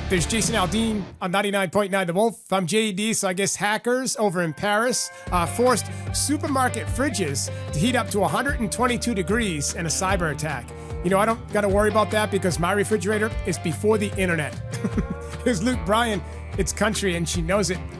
There's Jason Aldean on 99.9 The Wolf. I'm JD, so I guess hackers over in Paris forced supermarket fridges to heat up to 122 degrees in a cyber attack. You know, I don't got to worry about that because my refrigerator is before the internet. Here's Luke Bryan. It's country and she knows it.